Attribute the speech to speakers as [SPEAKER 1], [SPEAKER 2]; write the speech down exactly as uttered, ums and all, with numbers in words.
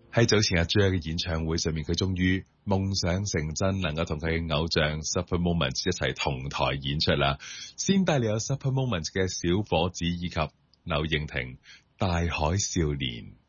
[SPEAKER 1] 喺早前阿 Jer 嘅演唱會上面，佢終於夢想成真，能夠同佢嘅偶像 Super Moment 一齊同台演出啦。先帶嚟有 Super Moment 嘅小伙子以及柳應廷大海少年。